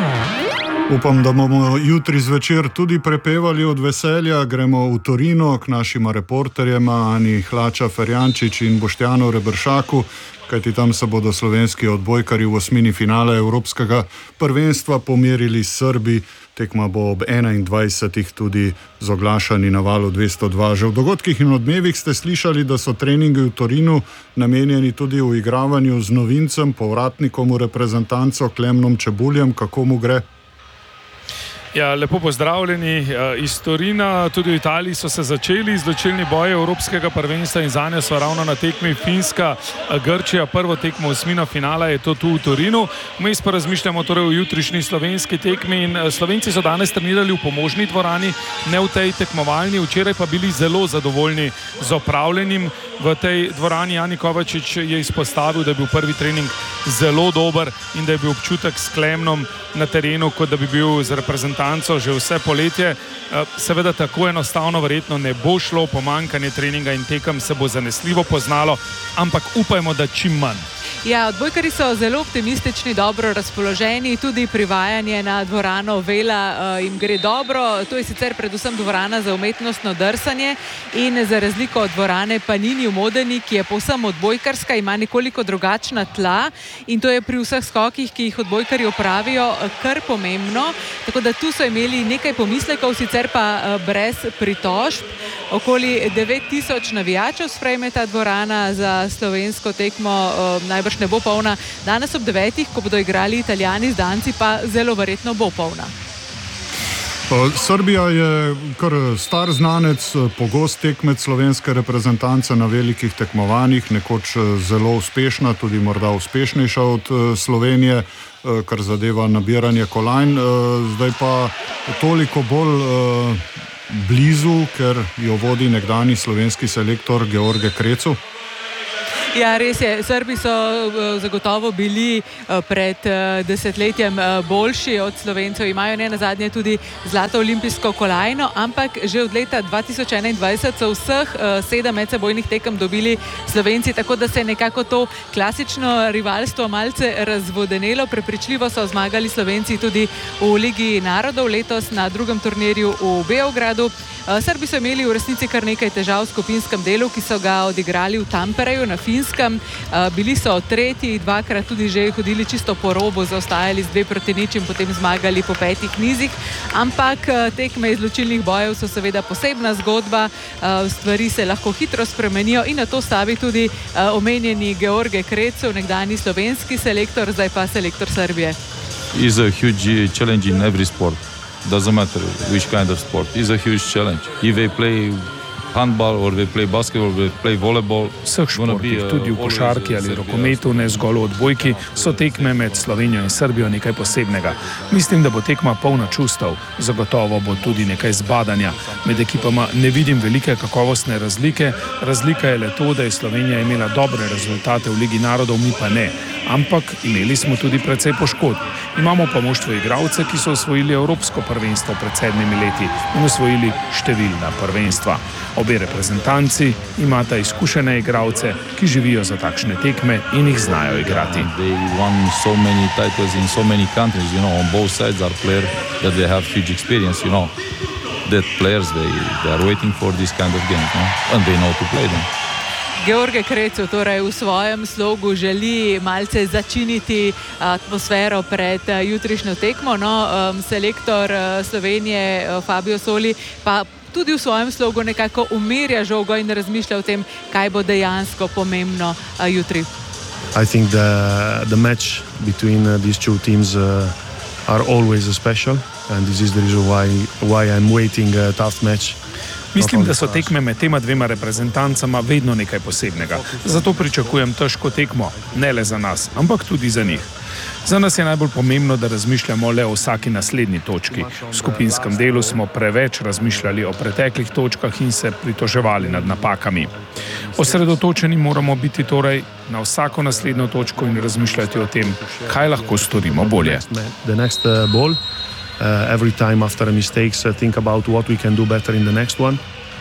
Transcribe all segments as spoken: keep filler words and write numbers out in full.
Upam, da bomo jutri zvečer tudi prepevali od veselja. Gremo v Torino k našima reporterjema Ani Hlača-Ferjančič in Boštjanu Reberšaku, kajti tam se bodo slovenski odbojkarji v osmini finale Evropskega prvenstva pomerili s Srbi. Tekma bo ob enaindvajsetih tudi z oglašanji na valu dvesto dva. Že v dogodkih in odmevih ste slišali, da so treningi v Torinu namenjeni tudi v igravanju z novincem, povratnikom v reprezentanco Klemnom Čebuljem. Kako mu gre? Ja, lepo pozdravljeni iz Torina. Tudi v Italiji so se začeli izločilni boji Evropskega prvenstva in zanje so ravno na tekmi Finska, Grčija. Prvo tekmo osmina finala je to tu v Torinu. Mi pa razmišljamo torej o jutrišnji slovenski tekmi in Slovenci so danes trenirali v pomožni dvorani, ne v tej tekmovalni. Včeraj pa bili zelo zadovoljni z opravljenim v tej dvorani. Jani Kovačič je izpostavil, da je bil prvi trening zelo dober in da je bil občutek s Klemnom na terenu, kot da bi bil z reprezentantom že vse poletje. Seveda tako enostavno verjetno ne bo šlo, pomanjkanje treninga in tekem se bo zanesljivo poznalo, ampak upajmo, da čim manj. Ja, odbojkari so zelo optimistični, dobro razpoloženi, tudi privajanje na dvorano Vela uh, jim gre dobro. To je sicer predvsem dvorana za umetnostno drsanje in za razliko od dvorane Panini v Modeni, ki je povsem odbojkarska, ima nekoliko drugačna tla in to je pri vseh skokih, ki jih odbojkari opravijo, kar pomembno. Tako da tu so imeli nekaj pomislekov, sicer pa uh, brez pritožb. Okoli devet tisoč navijačev sprejme ta dvorana, za slovensko tekmo uh, najbrž ne bo polna. Danes ob devetih, ko bodo igrali Italijani z Danci, pa zelo verjetno bo polna. Srbija je kar star znanec, pogost tekmec slovenske reprezentance na velikih tekmovanjih, nekoč zelo uspešna, tudi morda uspešnejša od Slovenije, kar zadeva nabiranje kolajn. Zdaj pa toliko bolj blizu, ker jo vodi nekdanji slovenski selektor George Krecu. Ja, res je. Srbi so zagotovo bili pred desetletjem boljši od Slovencev. Imajo ne nazadnje tudi zlato olimpijsko kolajno, ampak že od leta dva tisoč enaindvajset so vseh sedem medsebojnih tekem dobili Slovenci, tako da se je nekako to klasično rivalstvo malce razvodenelo. Prepričljivo so zmagali Slovenci tudi v Ligi narodov, letos na drugem turnirju v Beogradu. Srbi so imeli v resnici kar nekaj težav v skupinskem delu, ki so ga odigrali v Tampereju na Finskem. Bili so tretji, dvakrat tudi že hodili čisto po robu, zaostajali z dve proti nič in potem zmagali po petih nizih. Ampak tekme izločilnih bojev so seveda posebna zgodba, stvari se lahko hitro spremenijo in na to stavi tudi omenjeni George Krecu, nekdanji slovenski selektor, zdaj pa selektor Srbije. Is a huge challenge in every sport. Doesn't matter which kind of sport. It's a huge challenge. If they play handball or they play basketball or they play volleyball, vseh športih, tudi v košarki ali rokometu, ne zgolj v odbojki, so tekme med Slovenijo in Srbijo nekaj posebnega. Mislim, da bo tekma polna čustev, zagotovo bo tudi nekaj zbadanja. Med ekipama ne vidim velike kakovostne razlike. Razlika je le to, da je Slovenija imela dobre rezultate v Ligi narodov, mi pa ne. Ampak imeli smo tudi precej poškodb. Imamo pa moštvo igralce, ki so osvojili Evropsko prvenstvo pred sedmimi leti in osvojili številna prvenstva. Obe reprezentanci imata izkušene igralce, ki živijo za takšne tekme in jih znajo igrati. They won so many titles in so many countries, you know, on both sides are players that they have huge experience, you know. That players, they, they are waiting for this kind of games, no? And they know to play them. George Krecu torej v svojem slogu želi malce začiniti atmosfero pred jutrišnjo tekmo. No, selektor Slovenije Fabio Soli pa tudi v svojem slogu nekako umirja žogo in razmišlja o tem, kaj bo dejansko pomembno jutri. I think the the match between these two teams uh, are always special and this is the reason why why I'm waiting a tough match. Mislim, da so tekme med tema dvema reprezentancama vedno nekaj posebnega. Zato pričakujem težko tekmo, ne le za nas, ampak tudi za njih. Za nas je najbolj pomembno, da razmišljamo le o vsaki naslednji točki. V skupinskem delu smo preveč razmišljali o preteklih točkah in se pritoževali nad napakami. Osredotočeni moramo biti torej na vsako naslednjo točko in razmišljati o tem, kaj lahko storimo bolje. The next uh, ball. Uh, every time after a mistakes, uh, think about what we can do better in the next one.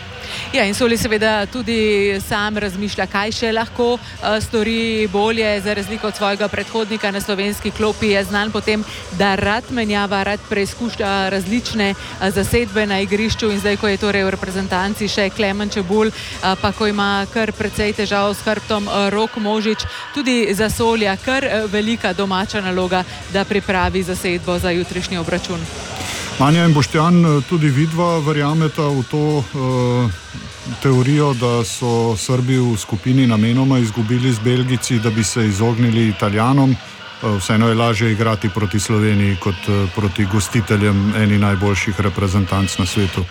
Ja, in Soli seveda tudi sam razmišlja, kaj še lahko uh, stori bolje, za razliko od svojega predhodnika na slovenski klopi. Je znan potem, da rad menjava, rad preizkušča različne uh, zasedbe na igrišču in zdaj, ko je torej v reprezentanci še Klemen Čebulj, uh, pa ko ima kar precej težav s hrbtom uh, Rok Možič, tudi za Solja kar uh, velika domača naloga, da pripravi zasedbo za jutrišnji obračun. Manja in Boštjan, tudi vidva verjameta v to uh, teorijo, da so Srbi v skupini namenoma izgubili z Belgijci, da bi se izognili Italijanom. Uh, vseeno je lažje igrati proti Sloveniji kot uh, proti gostiteljem eni najboljših reprezentanc na svetu.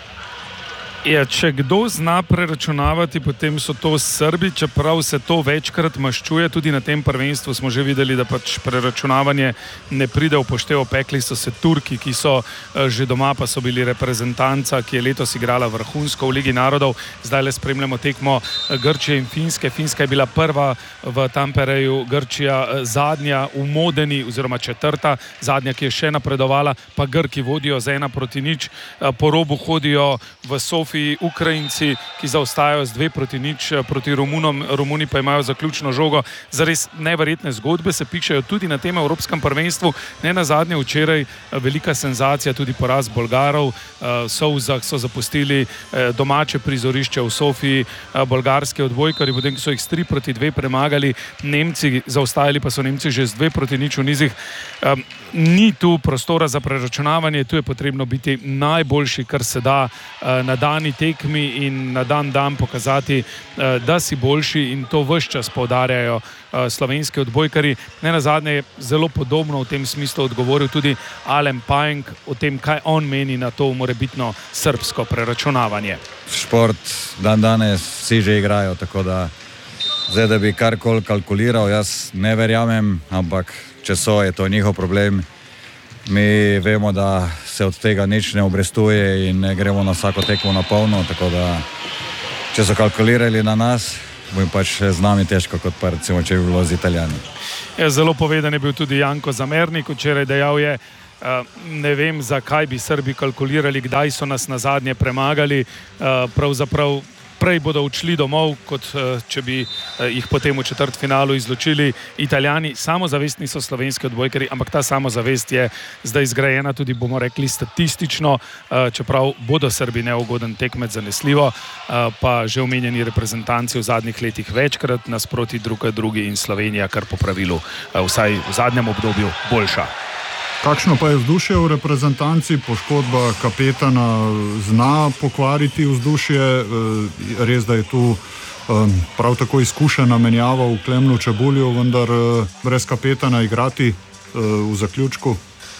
Ja, če kdo zna preračunavati, potem so to Srbi, čeprav se to večkrat maščuje. Tudi na tem prvenstvu smo že videli, da pač preračunavanje ne pride v poštev. Pekli so se Turki, ki so že doma, pa so bili reprezentanca, ki je letos igrala vrhunsko v Ligi narodov. Zdaj le spremljamo tekmo Grčije in Finske. Finska je bila prva v Tampereju, Grčija zadnja v Modeni oziroma četrta, zadnja, ki je še napredovala, pa Grki vodijo z ena proti nič. Po robu hodijo v Sofiji Ukrajinci, ki zaostajajo z dve proti nič proti Romunom. Romuni pa imajo zaključno žogo. Zares neverjetne zgodbe se pišejo tudi na tem evropskem prvenstvu. Ne nazadnje včeraj velika senzacija, tudi poraz Bolgarov. V solzah so zapustili domače prizorišče v Sofiji bolgarske odbojkarji, potem so jih s tri proti dve premagali Nemci, zaostajali pa so Nemci že z dve proti nič v nizih. Ni tu prostora za preračunavanje, tu je potrebno biti najboljši, kar se da na dani tekmi in na dan dan pokazati, da si boljši, in to ves čas poudarjajo slovenski odbojkari. Ne nazadnje je zelo podobno v tem smislu odgovoril tudi Alen Pajenk o tem, kaj on meni na to morebitno srbsko preračunavanje. Šport dan danes vsi že igrajo, tako da zdaj, da bi karkoli kalkuliral, jaz ne verjamem, ampak če so, je to njihov problem. Mi vemo, da se od tega nič ne obrestuje in ne gremo na vsako tekmo na polno, tako da če so kalkulirali na nas, bo jim pač z nami težko, kot pa recimo, če bi bilo z Italijani. Ja, zelo povedan je bil tudi Janko Zamernik, včeraj dejal je, uh, ne vem, zakaj bi Srbi kalkulirali, kdaj so nas nazadnje premagali, uh, pravzaprav prej bodo odšli domov, kot če bi jih potem v četrtfinalu izločili Italijani. Samozavestni so slovenski odbojkari, ampak ta samozavest je zdaj zgrajena tudi, bomo rekli, statistično, čeprav bodo Srbi neugoden tekmec zanesljivo, pa že omenjeni reprezentanci v zadnjih letih večkrat nasproti druga drugi in Slovenija kar po pravilu, vsaj v zadnjem obdobju, boljša. Kakšno pa je vzdušje v reprezentanci? Poškodba kapetana zna pokvariti vzdušje. Res, da je tu prav tako izkušena menjava v Klemnu Čebulju, vendar brez kapetana igrati v zaključku.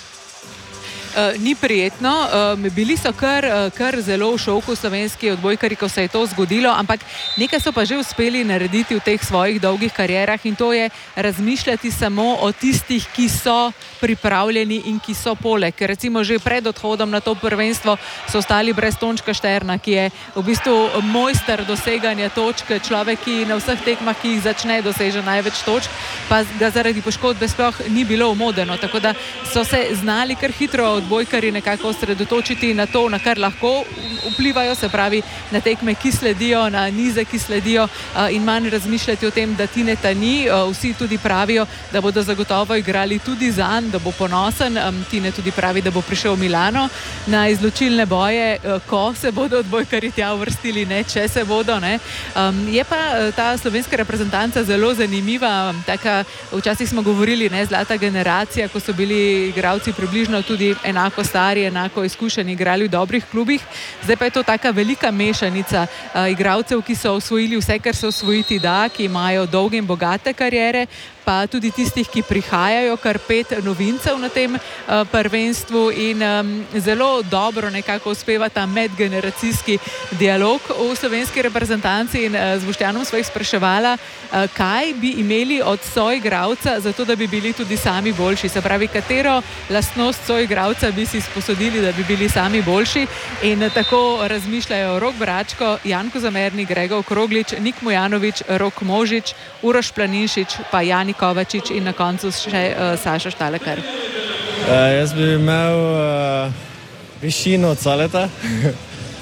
Uh, ni prijetno, uh, bili so kar, uh, kar zelo v šoku slovenski odbojkari, ko se je to zgodilo, ampak nekaj so pa že uspeli narediti v teh svojih dolgih karierah, in to je razmišljati samo o tistih, ki so pripravljeni in ki so poleg. Recimo že pred odhodom na to prvenstvo so ostali brez Tončka Šterna, ki je v bistvu mojster doseganja točk, človek, ki na vseh tekmah, ki jih začne, doseže največ točk, pa ga zaradi poškodbe sploh ni bilo umodeno, tako da so se znali kar hitro odbojkari nekako osredotočiti na to, na kar lahko vplivajo, se pravi na tekme, ki sledijo, na nize, ki sledijo, in manj razmišljati o tem, da Tineta ni. Vsi tudi pravijo, da bodo zagotovo igrali tudi zanj, da bo ponosen. Tine tudi pravi, da bo prišel v Milano na izločilne boje, ko se bodo odbojkari tja uvrstili, ne če se bodo. Ne. Je pa ta slovenska reprezentanca zelo zanimiva. Taka, včasih smo govorili, ne, zlata generacija, ko so bili igralci približno tudi enako stari, enako izkušeni, igrali v dobrih klubih. Zdaj pa je to taka velika mešanica uh, igralcev, ki so osvojili vse, kar se osvojiti da, ki imajo dolge in bogate kariere, pa tudi tistih, ki prihajajo, kar pet novincev na tem uh, prvenstvu, in um, zelo dobro nekako uspeva ta medgeneracijski dialog v slovenski reprezentanci. In uh, z Boštjanom smo jih spraševala, uh, kaj bi imeli od soigralca, zato da bi bili tudi sami boljši. Se pravi, katero lastnost soigralca bi si sposodili, da bi bili sami boljši. In uh, tako razmišljajo Rok Bračko, Janko Zamernik, Gregor Kroglič, Nik Mujanovič, Rok Možič, Uroš Planinšič, pa Jani Kovačič in na koncu še uh, Saša Štalekar. Uh, jaz bi imel uh, višino Caleta,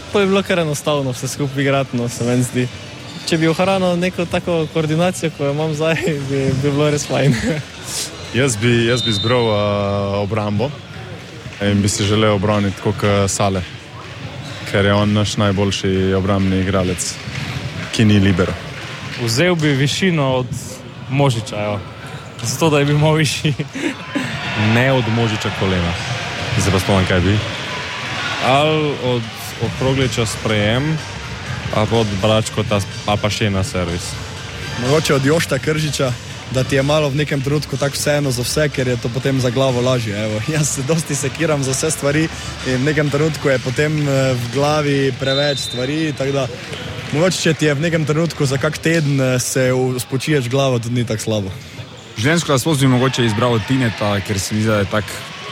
Pa je bilo kar enostavno vse skupaj igrati, no, se meni zdi. Če bi ohranil neko tako koordinacijo, ko jo imam zdaj, bi, bi bilo res fajn. Jaz bi, jaz bi zbral uh, obrambo in bi si želel obraniti kot Sale, ker je on naš najboljši obrambni igralec, ki ni libero. Vzel bi višino od Možiča, jo. Zato, da je bil malo višji. Ne od Možiča kolena. Zdaj pa spomnim, kaj bi. Ali od Okrogliča sprejem, ali pa od Bračkota, ali pa še na servis. Mogoče od Jošta Kržiča, da ti je malo v nekem trenutku tako vseeno za vse, ker je to potem za glavo lažje. Evo, jaz se dosti sekiram za vse stvari in v nekem trenutku je potem v glavi preveč stvari, tako da mogoče, če ti je v nekem trenutku za kak teden se spočiješ glavo, tudi ni tako slabo. Življenjsko razpost bi mogoče izbral Tineta, ker se mi zdi, da je tak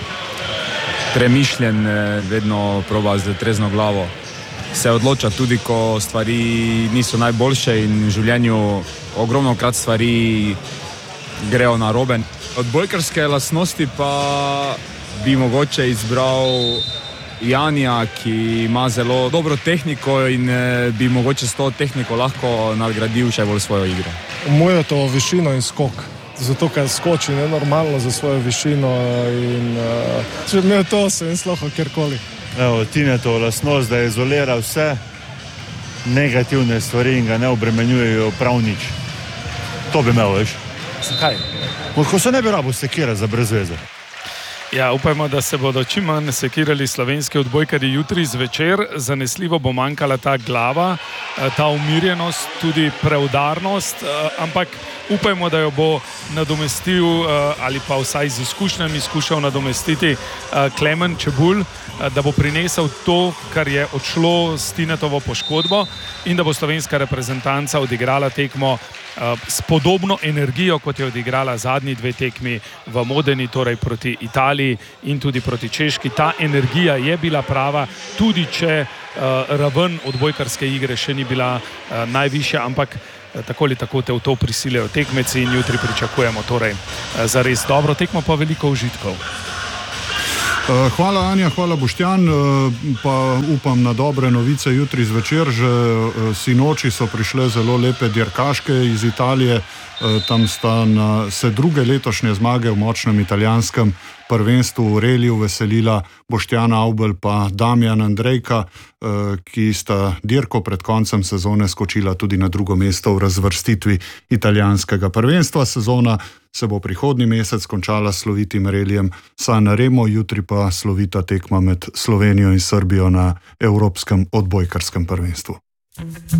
premišljen, vedno proba z trezno glavo. Se odloča tudi, ko stvari niso najboljše in v življenju ogromno krat stvari grejo na robe. Odbojkarske lastnosti pa bi mogoče izbral Janija, ki ima zelo dobro tehniko in bi mogoče s to tehniko lahko nadgradil še bolj svojo igro. Moje to višino in skok. Zato, ker skoči nenormalno za svojo višino in uh, če bi imel to, se in sloho kjerkoli. Evo, Tinetova lastnost, da izolira vse negativne stvari in ga ne obremenjujejo prav nič. To bi imel, veš. Zakaj? Ko se ne bi rabo sekirati za brez veze. Ja, upajmo, da se bodo čim manj sekirali slovenski odbojkarji jutri zvečer. Zanesljivo bo manjkala ta glava, ta umirjenost, tudi preudarnost, ampak upajmo, da jo bo nadomestil ali pa vsaj z izkušnjami skušal nadomestiti Klemen Čebulj, da bo prinesel to, kar je odšlo s Tinetovo poškodbo in da bo slovenska reprezentanca odigrala tekmo s podobno energijo, kot je odigrala zadnji dve tekmi v Modeni, torej proti Italiji in tudi proti Češki. Ta energija je bila prava, tudi če uh, raven odbojkarske igre še ni bila uh, najvišja, ampak uh, tako ali tako te v to prisilijo tekmeci in jutri pričakujemo torej uh, za res dobro tekmo, pa veliko užitkov. Hvala Anja, hvala Boštjan, pa upam na dobre novice jutri zvečer. Že sinoči so prišle zelo lepe dirkaške iz Italije. Tam sta na se druge letošnje zmage v močnem italijanskem prvenstvu v reliju veselila Boštjan Avbelj pa Damjan Andrejka, ki sta dirko pred koncem sezone skočila tudi na drugo mesto v razvrstitvi italijanskega prvenstva. Sezona se bo prihodnji mesec končala s slovitim relijem San Remo, jutri pa slovita tekma med Slovenijo in Srbijo na Evropskem odbojkarskem prvenstvu.